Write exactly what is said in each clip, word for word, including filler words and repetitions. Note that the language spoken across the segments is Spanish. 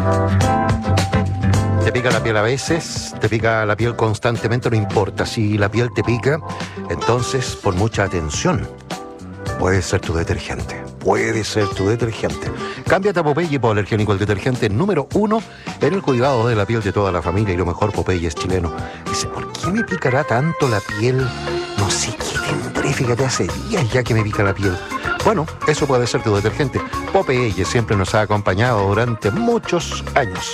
Te pica la piel a veces, te pica la piel constantemente, no importa. Si la piel te pica, entonces pon mucha atención. Puede ser tu detergente. Puede ser tu detergente. Cámbiate a Popeye hipoalergénico, el detergente número uno en el cuidado de la piel de toda la familia. Y lo mejor, Popeye es chileno. Dice, ¿por qué me picará tanto la piel? No sé qué tendré, fíjate, hace días ya que me pica la piel. Bueno, eso puede ser tu detergente. Popeye siempre nos ha acompañado durante muchos años.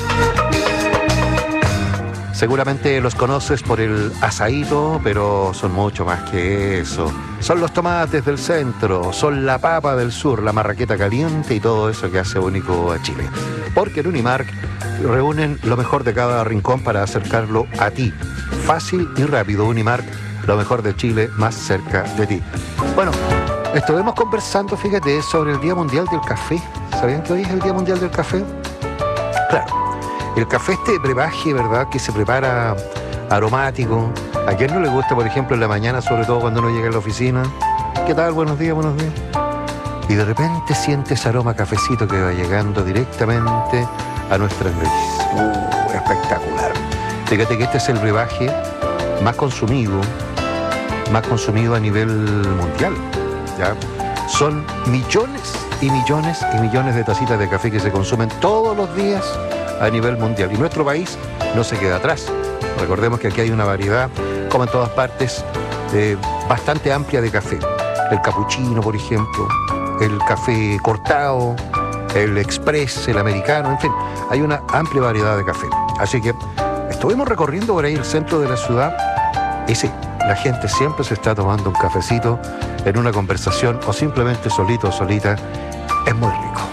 Seguramente los conoces por el asaíto, pero son mucho más que eso. Son los tomates del centro, son la papa del sur, la marraqueta caliente y todo eso que hace único a Chile. Porque en Unimark reúnen lo mejor de cada rincón para acercarlo a ti. Fácil y rápido. Unimark, lo mejor de Chile, más cerca de ti. Bueno, estuvimos conversando, fíjate, sobre el Día Mundial del Café. ¿Sabían que hoy es el Día Mundial del Café? Claro. El café, este brebaje, ¿verdad?, que se prepara aromático. ¿A quién no le gusta, por ejemplo, en la mañana, sobre todo cuando uno llega a la oficina? ¿Qué tal? Buenos días, buenos días. Y de repente siente ese aroma cafecito que va llegando directamente a nuestra nariz. ¡Uh, espectacular! Fíjate que este es el brebaje más consumido, más consumido a nivel mundial, ¿ya? Son millones y millones y millones de tacitas de café que se consumen todos los días a nivel mundial. Y nuestro país no se queda atrás. Recordemos que aquí hay una variedad, como en todas partes, eh, bastante amplia de café. El capuchino, por ejemplo, el café cortado, el express, el americano, en fin, hay una amplia variedad de café. Así que estuvimos recorriendo por ahí el centro de la ciudad y sí, la gente siempre se está tomando un cafecito en una conversación o simplemente solito o solita. Es muy rico.